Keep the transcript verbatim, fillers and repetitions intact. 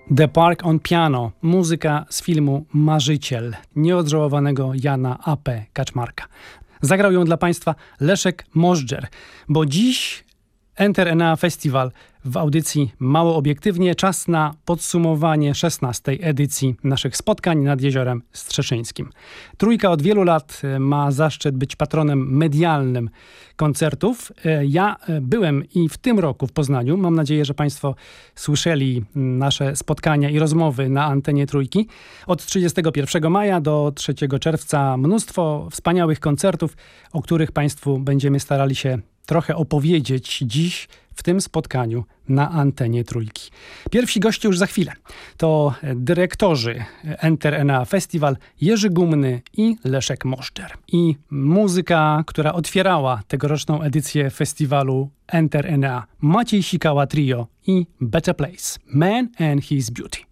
The Park on Piano, muzyka z filmu Marzyciel, nieodżałowanego Jana A P. Kaczmarka. Zagrał ją dla Państwa Leszek Możdżer, bo dziś Enter Enea Festival w audycji Mało Obiektywnie. Czas na podsumowanie szesnastej edycji naszych spotkań nad Jeziorem Strzeszyńskim. Trójka od wielu lat ma zaszczyt być patronem medialnym koncertów. Ja byłem i w tym roku w Poznaniu. Mam nadzieję, że Państwo słyszeli nasze spotkania i rozmowy na antenie Trójki. Od trzydziestego pierwszego maja do trzeciego czerwca mnóstwo wspaniałych koncertów, o których Państwu będziemy starali się trochę opowiedzieć dziś w tym spotkaniu na antenie Trójki. Pierwsi goście już za chwilę. To dyrektorzy Enter Enea Festival Jerzy Gumny i Leszek Możdżer. I muzyka, która otwierała tegoroczną edycję festiwalu Enter Enea. Maciej Sikała Trio i Better Place. Man and His Beauty.